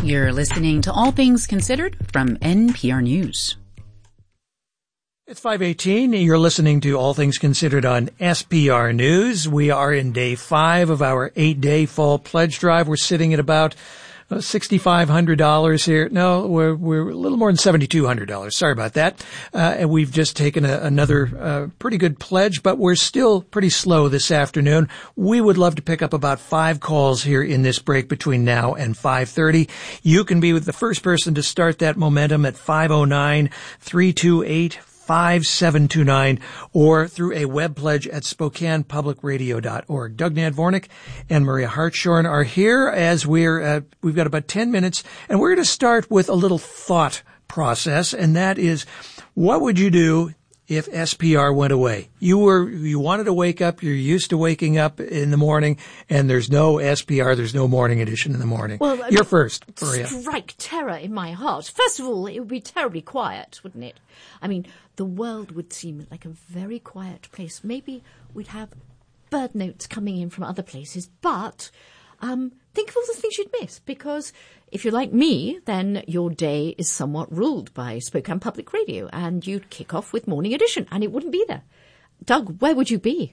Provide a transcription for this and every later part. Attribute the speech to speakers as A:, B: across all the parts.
A: You're listening to All Things Considered from NPR News.
B: It's 5:18. You're listening to All Things Considered on SPR News. We are in day 5 of our 8-day fall pledge drive. We're sitting at about $6,500 here. No, we're a little more than $7,200. Sorry about that. And we've just taken another pretty good pledge, but we're still pretty slow this afternoon. We would love to pick up about 5 calls here in this break between now and 5:30. You can be with the first person to start that momentum at 509-328-5729 or through a web pledge at SpokanePublicRadio.org. Doug Nadvornik and Maria Hartshorn are here as we've got about 10 minutes, and we're going to start with a little thought process, and that is, what would you do if SPR went away? You wanted to wake up, you're used to waking up in the morning, and there's no SPR, there's no morning edition in the morning. Well, you're first, Maria.
C: Strike terror in my heart. First of all, it would be terribly quiet, wouldn't it? I mean, the world would seem like a very quiet place. Maybe we'd have bird notes coming in from other places, but think of all the things you'd miss, because if you're like me, then your day is somewhat ruled by Spokane Public Radio, and you'd kick off with Morning Edition, and it wouldn't be there. Doug, where would you be?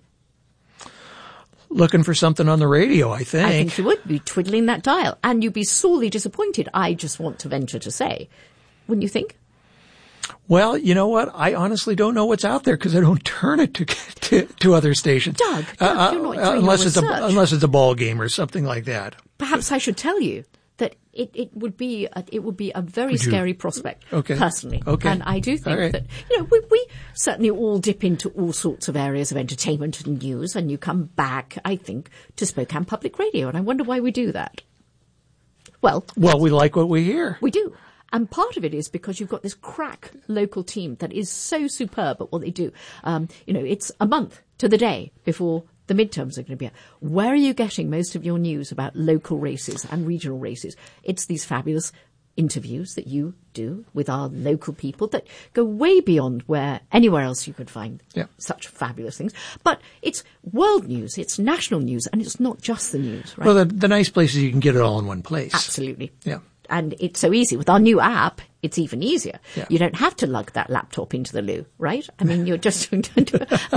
B: Looking for something on the radio, I think.
C: I think you would be twiddling that dial, and you'd be sorely disappointed, I just want to venture to say. Wouldn't you think?
B: Well, you know what? I honestly don't know what's out there because I don't turn it to other stations.
C: Doug, you're not doing
B: unless it's a ball game or something like that.
C: Perhaps I should tell you that it would be a very scary prospect, personally.
B: Okay.
C: And I do think that, we certainly all dip into all sorts of areas of entertainment and news, and you come back, I think, to Spokane Public Radio, and I wonder why we do that. Well,
B: we like what we hear.
C: We do. And part of it is because you've got this crack local team that is so superb at what they do. It's a month to the day before the midterms are going to be out. Where are you getting most of your news about local races and regional races? It's these fabulous interviews that you do with our local people that go way beyond where anywhere else you could find such fabulous things. But it's world news, it's national news, and it's not just the news, right?
B: Well, the nice place is you can get it all in one place.
C: Absolutely.
B: Yeah.
C: And it's so easy. With our new app, it's even easier.
B: Yeah.
C: You don't have to lug that laptop into the loo, right? I mean, you're just there's an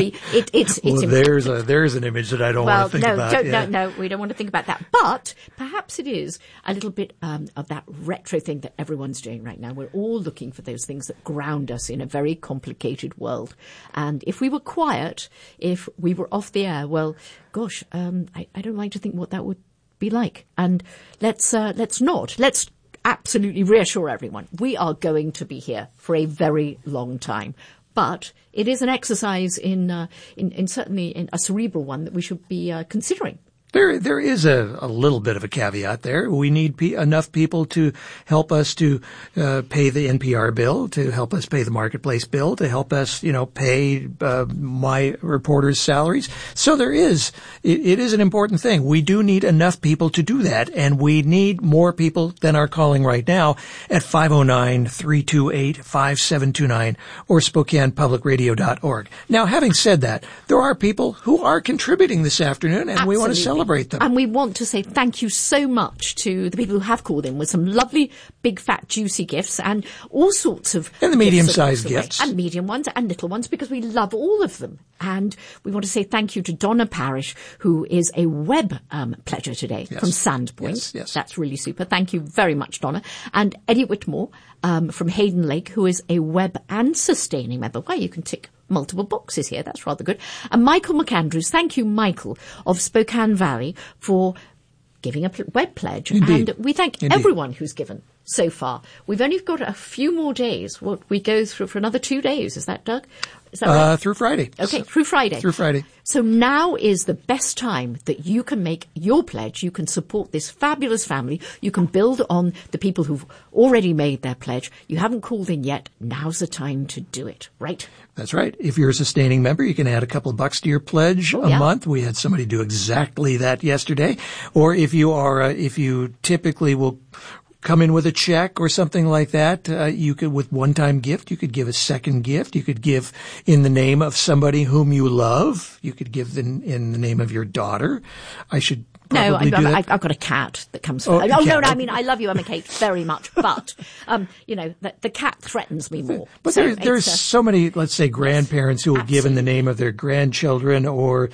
B: image that I don't want to think about.
C: No, we don't want to think about that. But perhaps it is a little bit of that retro thing that everyone's doing right now. We're all looking for those things that ground us in a very complicated world. And if we were quiet, if we were off the air, well, gosh, I don't like to think what that would be like. And let's absolutely reassure everyone. We are going to be here for a very long time. But it is an exercise in certainly in a cerebral one that we should be considering.
B: There is a little bit of a caveat there. We need enough people to help us to pay the NPR bill, to help us pay the marketplace bill, to help us, pay my reporters' salaries. So it is an important thing. We do need enough people to do that, and we need more people than are calling right now at 509-328-5729 or SpokanePublicRadio.org. Now, having said that, there are people who are contributing this afternoon, and
C: Absolutely.
B: We want to celebrate them.
C: And we want to say thank you so much to the people who have called in with some lovely, big, fat, juicy gifts and all sorts of
B: and the medium-sized gifts.
C: And medium ones and little ones, because we love all of them. And we want to say thank you to Donna Parrish, who is a web pledger today from Sandpoint.
B: Yes.
C: That's really super. Thank you very much, Donna. And Eddie Whitmore from Hayden Lake, who is a web and sustaining member. Well, you can tick multiple boxes here. That's rather good. And Michael McAndrews, thank you, Michael, of Spokane Valley, for giving a web pledge.
B: Indeed.
C: And we thank everyone who's given so far. We've only got a few more days. We go through for another 2 days. Is that, Doug? Is that right?
B: Through Friday.
C: Okay, through Friday.
B: Through Friday.
C: So now is the best time that you can make your pledge. You can support this fabulous family. You can build on the people who've already made their pledge. You haven't called in yet. Now's the time to do it, right?
B: That's right. If you're a sustaining member, you can add a couple of bucks to your pledge a month. We had somebody do exactly that yesterday. Or if you typically will come in with a check or something like that, you could, with one-time gift, you could give a second gift. You could give in the name of somebody whom you love. You could give in the name of your daughter. I should probably do that?
C: I've got a cat that comes.
B: Oh,
C: No,
B: cat.
C: I mean, I love you, Emma Kate, very much, but the cat threatens me more.
B: But
C: So
B: there's
C: it's,
B: so many, let's say, grandparents who have given the name of their grandchildren or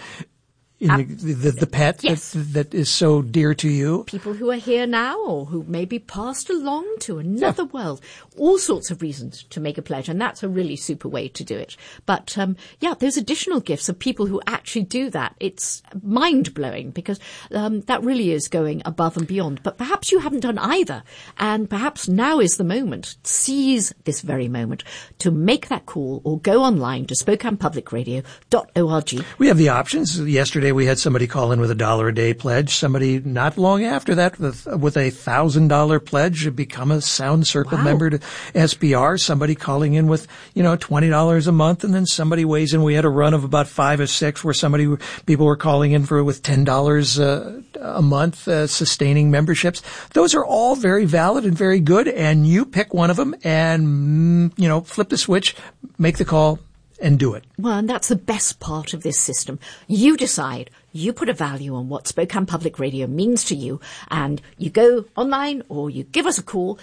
B: the pet
C: Yes.
B: that is so dear to you.
C: people who are here now or who maybe passed along to another world. All sorts of reasons to make a pledge, and that's a really super way to do it. But those additional gifts of people who actually do that, it's mind-blowing because that really is going above and beyond. But perhaps you haven't done either, and perhaps now is the moment, seize this very moment, to make that call or go online to SpokanePublicRadio.org.
B: We have the options. Yesterday we had somebody call in with $1 a day pledge. Somebody not long after that with a $1,000 pledge, become a Sound Circle member to SPR. Somebody calling in with, $20 a month, and then somebody weighs in. We had a run of about 5 or 6 where people were calling in with $10 a month, sustaining memberships. Those are all very valid and very good, and you pick one of them and, flip the switch, make the call, and do it.
C: Well, and that's the best part of this system. You decide, you put a value on what Spokane Public Radio means to you, and you go online or you give us a call,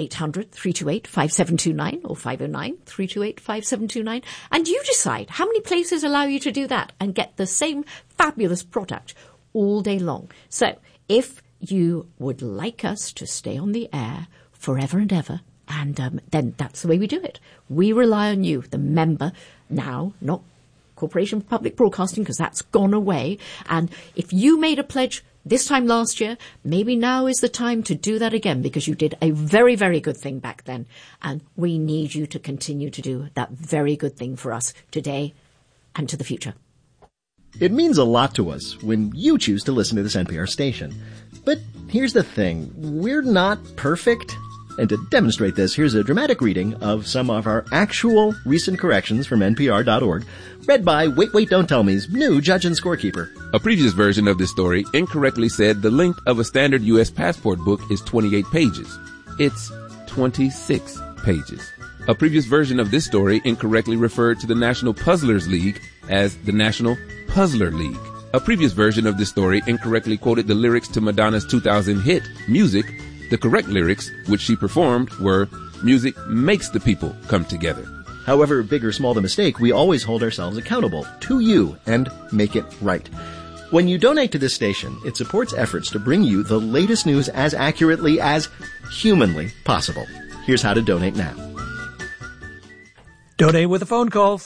C: 800-328-5729 or 509-328-5729, and you decide how many places allow you to do that and get the same fabulous product all day long. So if you would like us to stay on the air forever and ever, and then that's the way we do it. We rely on you, the member, now, not Corporation for Public Broadcasting, because that's gone away. And if you made a pledge this time last year, maybe now is the time to do that again, because you did a very, very good thing back then. And we need you to continue to do that very good thing for us today and to the future.
D: It means a lot to us when you choose to listen to this NPR station. But here's the thing. We're not perfect. And to demonstrate this, here's a dramatic reading of some of our actual recent corrections from NPR.org, read by Wait, Don't Tell Me's new judge and scorekeeper.
E: A previous version of this story incorrectly said the length of a standard U.S. passport book is 28 pages. It's 26 pages. A previous version of this story incorrectly referred to the National Puzzlers League as the National Puzzler League. A previous version of this story incorrectly quoted the lyrics to Madonna's 2000 hit, Music. The correct lyrics, which she performed, were, "Music makes the people come together."
D: However big or small the mistake, we always hold ourselves accountable to you and make it right. When you donate to this station, it supports efforts to bring you the latest news as accurately as humanly possible. Here's how to donate now.
B: Donate with a phone call,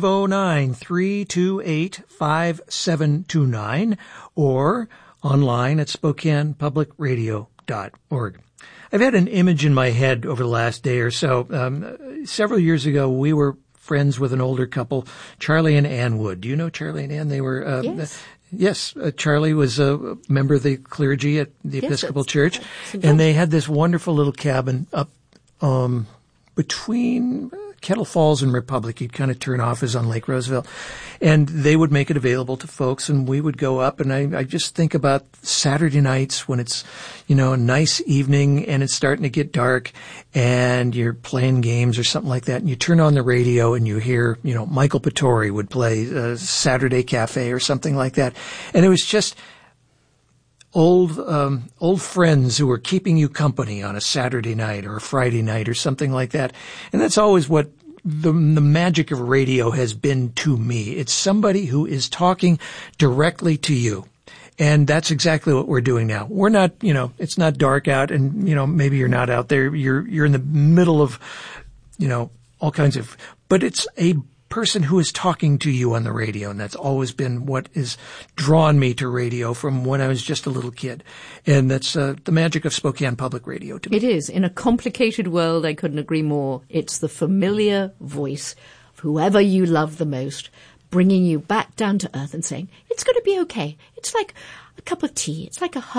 B: 509-328-5729, or online at SpokanePublicRadio.org. I've had an image in my head over the last day or so. Several years ago, we were friends with an older couple, Charlie and Ann Wood. Do you know Charlie and Ann? They were, yes, Charlie was a member of the clergy at the Episcopal Church, and they had this wonderful little cabin up between Kettle Falls and Republic. You'd kind of turn off as on Lake Roosevelt, and they would make it available to folks, and we would go up. And I just think about Saturday nights when it's, a nice evening and it's starting to get dark and you're playing games or something like that, and you turn on the radio and you hear, Michael Pittori would play Saturday Cafe or something like that. And it was just old friends who were keeping you company on a Saturday night or a Friday night or something like that. And that's always what the magic of radio has been to me. It's somebody who is talking directly to you. And that's exactly what we're doing now. We're not, it's not dark out, and, maybe you're not out there. You're in the middle of, all kinds of, but it's a person who is talking to you on the radio, and that's always been what has drawn me to radio from when I was just a little kid. And that's the magic of Spokane Public Radio to me.
C: It is. In a complicated world, I couldn't agree more. It's the familiar voice of whoever you love the most, bringing you back down to earth and saying, it's going to be okay. It's like a cup of tea. It's like a hug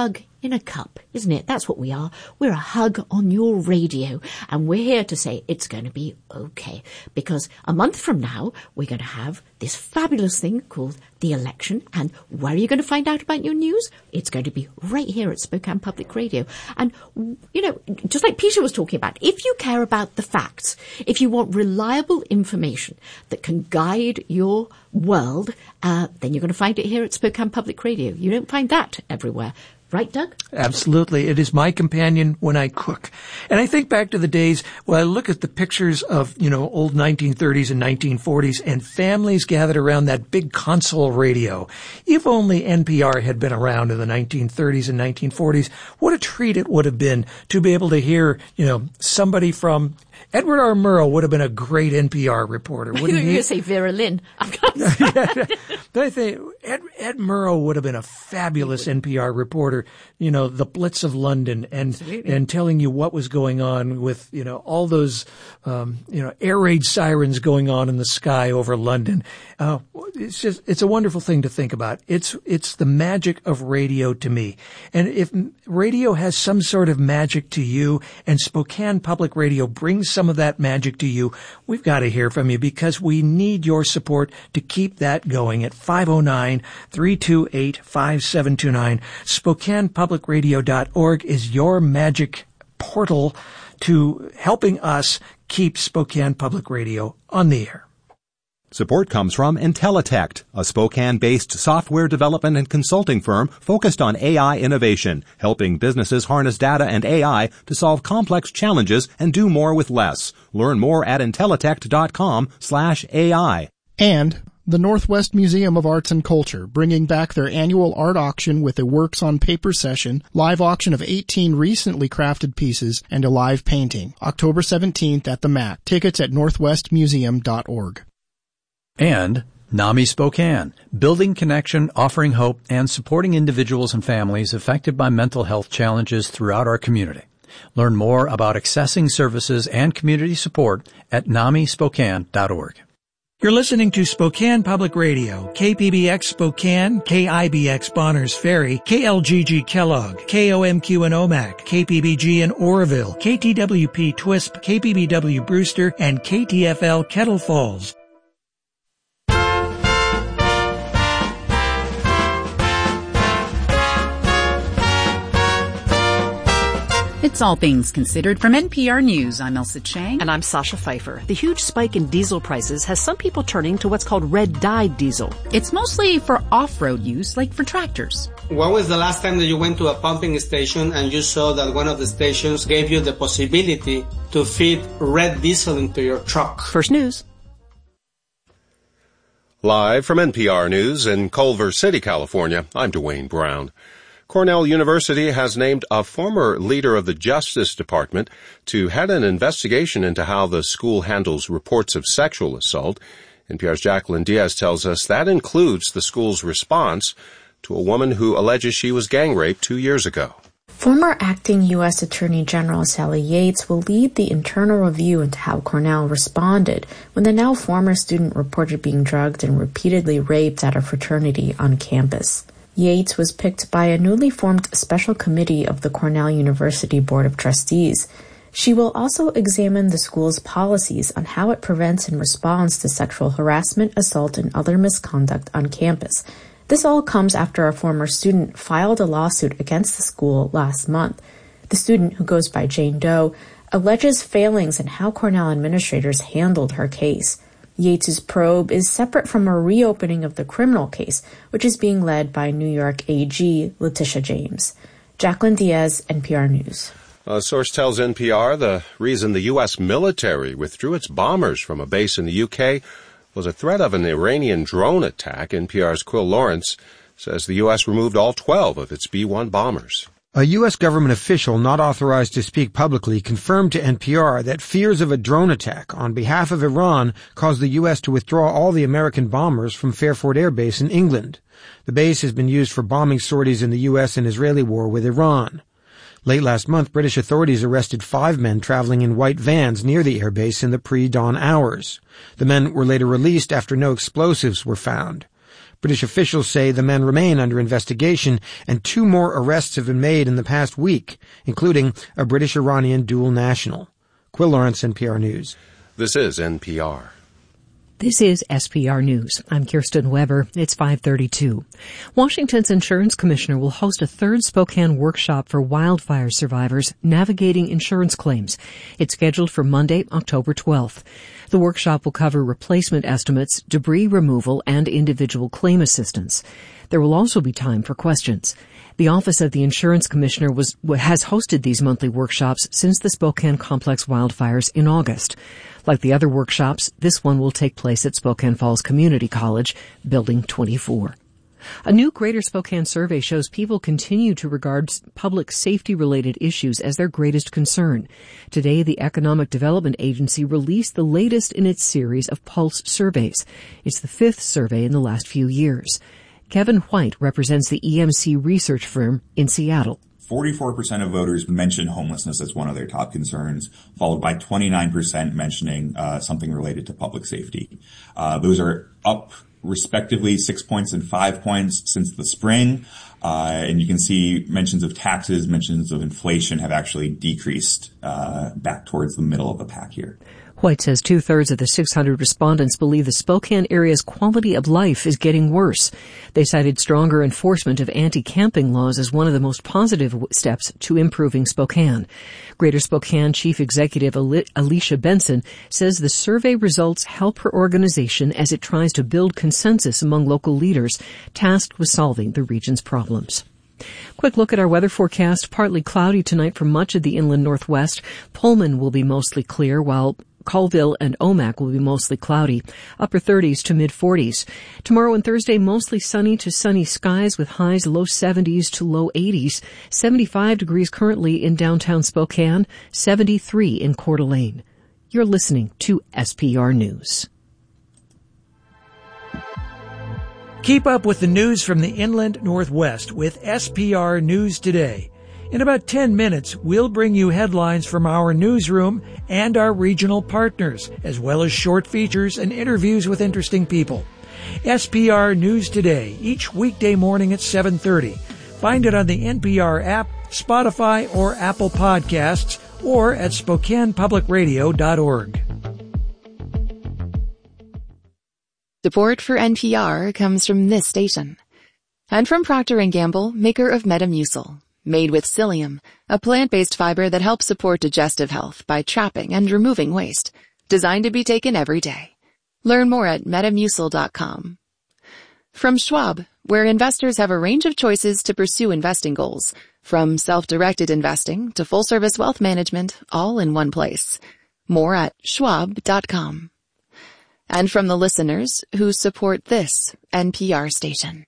C: in a cup, isn't it? That's what we are. We're a hug on your radio, and we're here to say it's going to be okay. Because a month from now, we're going to have this fabulous thing called the election. And where are you going to find out about your news? It's going to be right here at Spokane Public Radio. And, you know, just like Peter was talking about, if you care about the facts, if you want reliable information that can guide your world, then you're going to find it here at Spokane Public Radio. You don't find that everywhere. Right, Doug?
B: Absolutely. It is my companion when I cook. And I think back to the days when I look at the pictures of, you know, old 1930s and 1940s and families gathered around that big console radio. If only NPR had been around in the 1930s and 1940s, what a treat it would have been to be able to hear, you know, somebody from Edward R. Murrow would have been a great NPR reporter, wouldn't he?
C: You're going to say Vera Lynn.
B: But I think Ed Murrow would have been a fabulous NPR reporter, you know, the Blitz of London and telling you what was going on with, you know, all those, air raid sirens going on in the sky over London. It's a wonderful thing to think about. It's the magic of radio to me. And if radio has some sort of magic to you and Spokane Public Radio brings some of that magic to you, we've got to hear from you because we need your support to keep that going at 509-328-5729. SpokanePublicRadio.org is your magic portal to helping us keep Spokane Public Radio on the air.
F: Support comes from Intellitect, a Spokane-based software development and consulting firm focused on AI innovation, helping businesses harness data and AI to solve complex challenges and do more with less. Learn more at Intellitect.com/AI.
G: And the Northwest Museum of Arts and Culture, bringing back their annual art auction with a Works on Paper session, live auction of 18 recently crafted pieces, and a live painting. October 17th at the MAC. Tickets at northwestmuseum.org.
H: And NAMI Spokane, building connection, offering hope, and supporting individuals and families affected by mental health challenges throughout our community. Learn more about accessing services and community support at NAMISpokane.org.
B: You're listening to Spokane Public Radio, KPBX Spokane, KIBX Bonners Ferry, KLGG Kellogg, KOMQ in Omak, KPBG in Oroville, KTWP Twisp, KPBW Brewster, and KTFL Kettle Falls.
A: It's All Things Considered from NPR News. I'm Elsa Chang.
I: And I'm Sasha Pfeiffer. The huge spike in diesel prices has some people turning to what's called red-dyed diesel.
A: It's mostly for off-road use, like for tractors.
J: When was the last time that you went to a pumping station and you saw that one of the stations gave you the possibility to feed red diesel into your truck?
I: First News.
K: Live from NPR News in Culver City, California, I'm Dwayne Brown. Cornell University has named a former leader of the Justice Department to head an investigation into how the school handles reports of sexual assault. NPR's Jacqueline Diaz tells us that includes the school's response to a woman who alleges she was gang raped 2 years ago.
L: Former acting U.S. Attorney General Sally Yates will lead the internal review into how Cornell responded when the now former student reported being drugged and repeatedly raped at a fraternity on campus. Yates was picked by a newly formed special committee of the Cornell University Board of Trustees. She will also examine the school's policies on how it prevents and responds to sexual harassment, assault, and other misconduct on campus. This all comes after a former student filed a lawsuit against the school last month. The student, who goes by Jane Doe, alleges failings in how Cornell administrators handled her case. Yates's probe is separate from a reopening of the criminal case, which is being led by New York AG Letitia James. Jacqueline Diaz, NPR News.
K: A source tells NPR the reason the U.S. military withdrew its bombers from a base in the U.K. was a threat of an Iranian drone attack. NPR's Quill Lawrence says the U.S. removed all 12 of its B-1 bombers.
M: A U.S. government official not authorized to speak publicly confirmed to NPR that fears of a drone attack on behalf of Iran caused the U.S. to withdraw all the American bombers from Fairford Air Base in England. The base has been used for bombing sorties in the U.S. and Israeli war with Iran. Late last month, British authorities arrested 5 men traveling in white vans near the airbase in the pre-dawn hours. The men were later released after no explosives were found. British officials say the men remain under investigation, and 2 more arrests have been made in the past week, including a British-Iranian dual national. Quill Lawrence, NPR News.
K: This is NPR.
I: This is SPR News. I'm Kirsten Weber. It's 5:32. Washington's insurance commissioner will host a 3rd Spokane workshop for wildfire survivors navigating insurance claims. It's scheduled for Monday, October 12th. The workshop will cover replacement estimates, debris removal, and individual claim assistance. There will also be time for questions. The Office of the Insurance Commissioner has hosted these monthly workshops since the Spokane Complex wildfires in August. Like the other workshops, this one will take place at Spokane Falls Community College, Building 24. A new Greater Spokane survey shows people continue to regard public safety-related issues as their greatest concern. Today, the Economic Development Agency released the latest in its series of Pulse surveys. It's the 5th survey in the last few years. Kevin White represents the EMC research firm in Seattle.
N: 44% of voters mention homelessness as one of their top concerns, followed by 29% mentioning something related to public safety. Those are up respectively 6 points and 5 points since the spring. And you can see mentions of taxes, mentions of inflation have actually decreased back towards the middle of the pack here.
I: White says 2/3 of the 600 respondents believe the Spokane area's quality of life is getting worse. They cited stronger enforcement of anti-camping laws as one of the most positive steps to improving Spokane. Greater Spokane Chief Executive Alicia Benson says the survey results help her organization as it tries to build consensus among local leaders tasked with solving the region's problems. Quick look at our weather forecast. Partly cloudy tonight for much of the inland northwest. Pullman will be mostly clear, while Colville and Omak will be mostly cloudy, upper 30s to mid-40s. Tomorrow and Thursday, mostly sunny to sunny skies with highs low 70s to low 80s. 75 degrees currently in downtown Spokane, 73 in Coeur d'Alene. You're listening to SPR News.
B: Keep up with the news from the inland Northwest with SPR News Today. In about 10 minutes, we'll bring you headlines from our newsroom and our regional partners, as well as short features and interviews with interesting people. SPR News Today, each weekday morning at 7:30. Find it on the NPR app, Spotify, or Apple Podcasts, or at SpokanePublicRadio.org.
O: Support for NPR comes from this station. And from Procter & Gamble, maker of Metamucil. Made with psyllium, a plant-based fiber that helps support digestive health by trapping and removing waste. Designed to be taken every day. Learn more at Metamucil.com. From Schwab, where investors have a range of choices to pursue investing goals. From self-directed investing to full-service wealth management, all in one place. More at Schwab.com. And from the listeners who support this NPR station.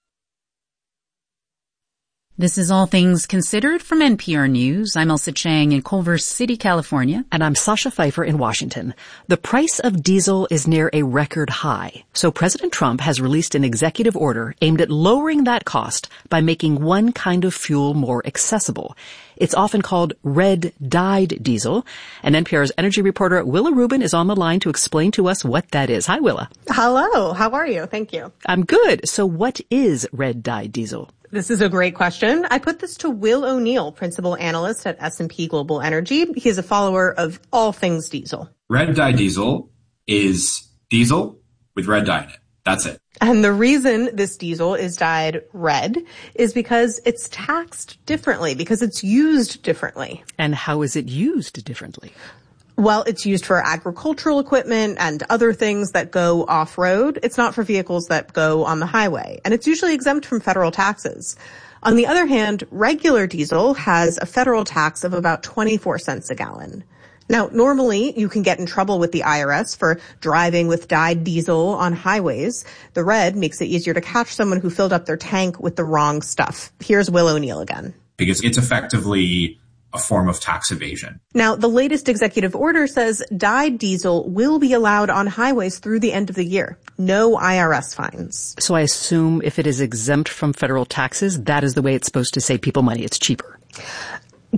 A: This is All Things Considered from NPR News. I'm Elsa Chang in Culver City, California.
I: And I'm Sasha Pfeiffer in Washington. The price of diesel is near a record high. So President Trump has released an executive order aimed at lowering that cost by making one kind of fuel more accessible. It's often called red-dyed diesel. And NPR's energy reporter Willa Rubin is on the line to explain to us what that is. Hi, Willa.
P: Hello. How are you? Thank you.
I: I'm good. So what is red-dyed diesel?
P: This is a great question. I put this to Will O'Neill, principal analyst at S&P Global Energy. He is a follower of all things diesel.
Q: Red dye diesel is diesel with red dye in it. That's it.
P: And the reason this diesel is dyed red is because it's taxed differently, because it's used differently.
I: And how is it used differently?
P: Well, it's used for agricultural equipment and other things that go off-road. It's not for vehicles that go on the highway. And it's usually exempt from federal taxes. On the other hand, regular diesel has a federal tax of about 24 cents a gallon. Now, normally you can get in trouble with the IRS for driving with dyed diesel on highways. The red makes it easier to catch someone who filled up their tank with the wrong stuff. Here's Will O'Neill again.
Q: Because it's effectively a form of tax evasion.
P: Now, the latest executive order says dyed diesel will be allowed on highways through the end of the year. No IRS fines.
I: So I assume if it is exempt from federal taxes, that is the way it's supposed to save people money. It's cheaper.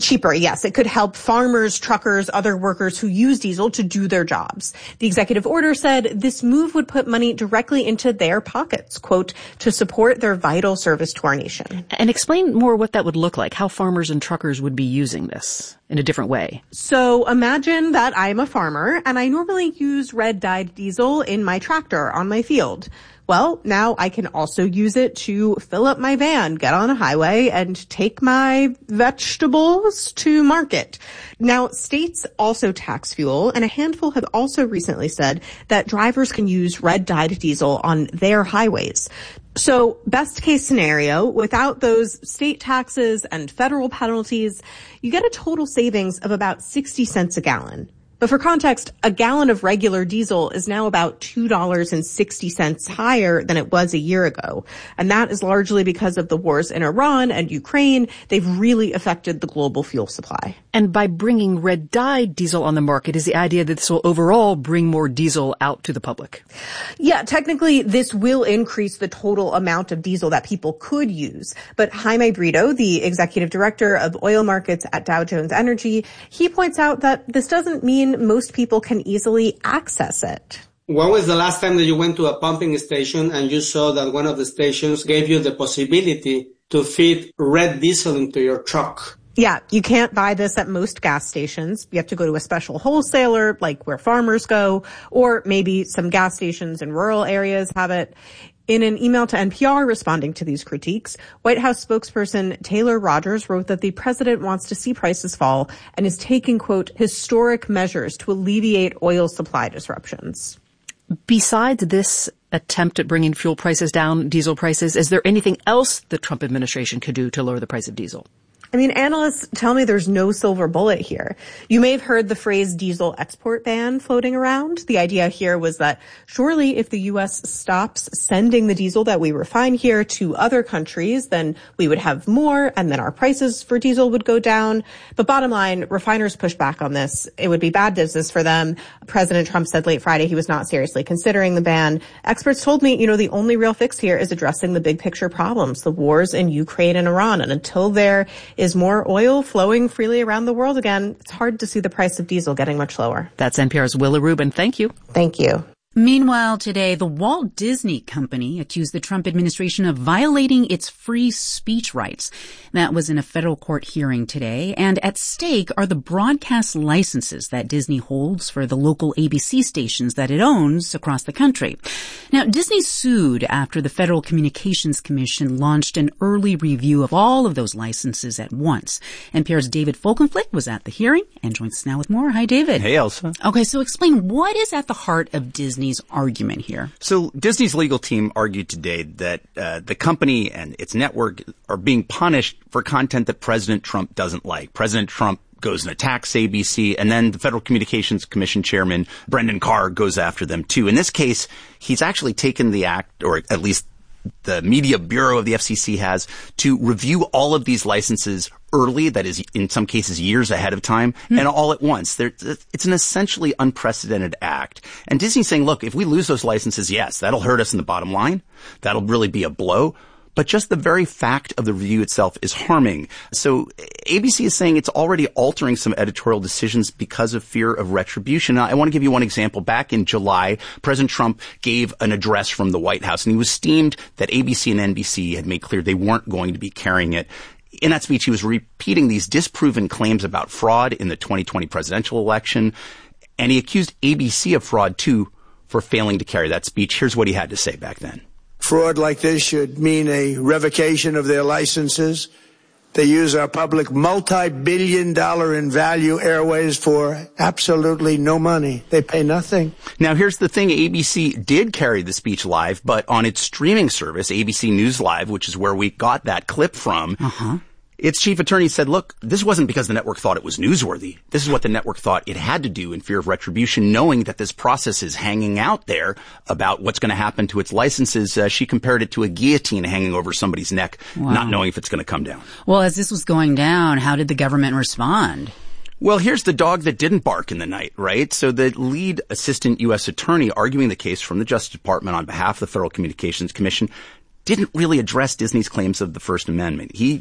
P: Cheaper, yes. It could help farmers, truckers, other workers who use diesel to do their jobs. The executive order said this move would put money directly into their pockets, quote, to support their vital service to our nation.
R: And explain more what that would look like, how farmers and truckers would be using this in a different way.
P: So imagine that I'm a farmer and I normally use red-dyed diesel in my tractor on my field. Well, now I can also use it to fill up my van, get on a highway, and take my vegetables to market. Now, states also tax fuel, and a handful have also recently said that drivers can use red-dyed diesel on their highways. So, best case scenario, without those state taxes and federal penalties, you get a total savings of about 60 cents a gallon. But for context, a gallon of regular diesel is now about $2.60 higher than it was a year ago. And that is largely because of the wars in Iran and Ukraine. They've really affected the global fuel supply.
R: And by bringing red-dyed diesel on the market, is the idea that this will overall bring more diesel out to the public?
P: Yeah, technically, this will increase the total amount of diesel that people could use. But Jaime Brito, the executive director of oil markets at Dow Jones Energy, he points out that this doesn't mean most people can easily access it.
J: When was the last time that you went to a pumping station and you saw that one of the stations gave you the possibility to feed red diesel into your truck?
P: Yeah, you can't buy this at most gas stations. You have to go to a special wholesaler, like where farmers go, or maybe some gas stations in rural areas have it. In an email to NPR responding to these critiques, White House spokesperson Taylor Rogers wrote that the president wants to see prices fall and is taking, quote, historic measures to alleviate oil supply disruptions.
R: Besides this attempt at bringing fuel prices down, diesel prices, is there anything else the Trump administration could do to lower the price of diesel?
P: I mean, analysts tell me there's no silver bullet here. You may have heard the phrase diesel export ban floating around. The idea here was that surely if the U.S. stops sending the diesel that we refine here to other countries, then we would have more and then our prices for diesel would go down. But bottom line, refiners push back on this. It would be bad business for them. President Trump said late Friday he was not seriously considering the ban. Experts told me, the only real fix here is addressing the big picture problems, the wars in Ukraine and Iran. And until there is more oil flowing freely around the world again, it's hard to see the price of diesel getting much lower.
R: That's NPR's Willa Rubin. Thank you.
P: Thank you.
A: Meanwhile, today, the Walt Disney Company accused the Trump administration of violating its free speech rights. That was in a federal court hearing today, and at stake are the broadcast licenses that Disney holds for the local ABC stations that it owns across the country. Now, Disney sued after the Federal Communications Commission launched an early review of all of those licenses at once. NPR's David Folkenflik was at the hearing and joins us now with more. Hi, David.
S: Hey, Elsa.
A: Okay, so explain what is at the heart of Disney's argument here.
S: So Disney's legal team argued today that the company and its network are being punished for content that President Trump doesn't like. President Trump goes and attacks ABC, and then the Federal Communications Commission chairman, Brendan Carr, goes after them too. In this case, he's actually taken the act, or at least the media bureau of the FCC has, to review all of these licenses early, that is in some cases years ahead of time, and all at once. It's an essentially unprecedented act. And Disney's saying, look, if we lose those licenses, yes, that'll hurt us in the bottom line. That'll really be a blow. But just the very fact of the review itself is harming. So ABC is saying it's already altering some editorial decisions because of fear of retribution. Now, I want to give you one example. Back in July, President Trump gave an address from the White House, and he was steamed that ABC and NBC had made clear they weren't going to be carrying it. In that speech, he was repeating these disproven claims about fraud in the 2020 presidential election, and he accused ABC of fraud, too, for failing to carry that speech. Here's what he had to say back then.
T: Fraud like this should mean a revocation of their licenses. They use our public multi-billion-dollar in value airways for absolutely no money. They pay nothing.
S: Now, here's the thing. ABC did carry the speech live, but on its streaming service, ABC News Live, which is where we got that clip from, its chief attorney said, look, this wasn't because the network thought it was newsworthy. This is what the network thought it had to do in fear of retribution, knowing that this process is hanging out there about what's going to happen to its licenses. She compared it to a guillotine hanging over somebody's neck, not knowing if it's going to come down.
A: Well, as this was going down, how did the government respond?
S: Well, here's the dog that didn't bark in the night, right? So the lead assistant U.S. attorney arguing the case from the Justice Department on behalf of the Federal Communications Commission didn't really address Disney's claims of the First Amendment. He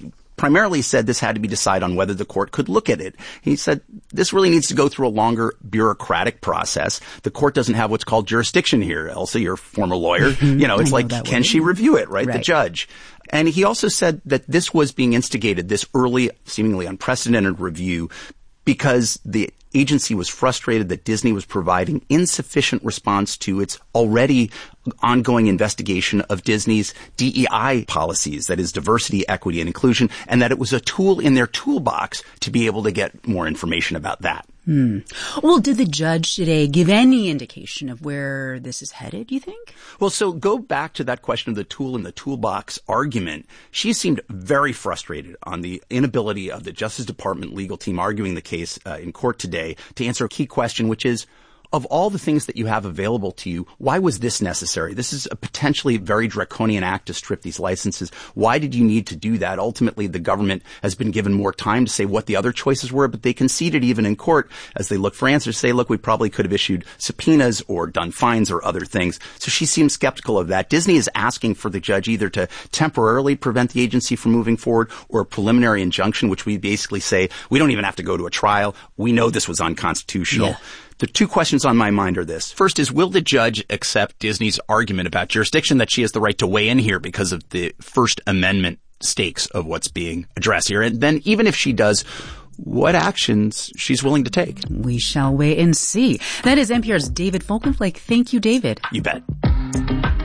S: primarily said this had to be decided on whether the court could look at it. He said this really needs to go through a longer bureaucratic process. The court doesn't have what's called jurisdiction here. Elsa, you're a former lawyer. It's like, can she review it, right? The judge. And he also said that this was being instigated, this early, seemingly unprecedented review, because the agency was frustrated that Disney was providing insufficient response to its already ongoing investigation of Disney's DEI policies, that is diversity, equity, and inclusion, and that it was a tool in their toolbox to be able to get more information about that.
A: Well, did the judge today give any indication of where this is headed, you think?
S: Well, so go back to that question of the tool in the toolbox argument. She seemed very frustrated on the inability of the Justice Department legal team arguing the case in court today to answer a key question, which is, of all the things that you have available to you, why was this necessary? This is a potentially very draconian act to strip these licenses. Why did you need to do that? Ultimately, the government has been given more time to say what the other choices were, but they conceded even in court as they look for answers, say, look, we probably could have issued subpoenas or done fines or other things. So she seems skeptical of that. Disney is asking for the judge either to temporarily prevent the agency from moving forward or a preliminary injunction, which we basically say we don't even have to go to a trial. We know this was unconstitutional. Yeah. The two questions on my mind are this. First is, will the judge accept Disney's argument about jurisdiction, that she has the right to weigh in here because of the First Amendment stakes of what's being addressed here? And then even if she does, what actions she's willing to take?
A: We shall wait and see. That is NPR's David Folkenflik. Thank you, David.
S: You bet.